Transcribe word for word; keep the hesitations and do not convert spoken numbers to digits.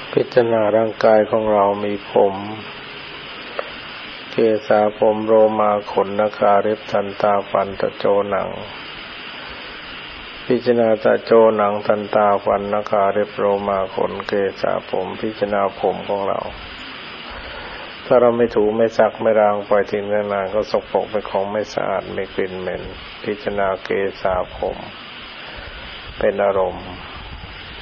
พิจารณาร่างกายของเรามีผมเกศาผมโรมาขนนขาเล็บทันตาฟันตะโจหนังพิจารณาตะโจหนังทันตาฟันนขาเล็บโรมาขนเกศาผมพิจารณาผมของเราถ้าเราไม่ถูไม่ซักไม่ล้างปล่อยทิ้งนานๆก็สกปรกเป็นของไม่สะอาดไม่กลิ่นเหม็นพิจารณาเกศาผมเป็นอารมณ์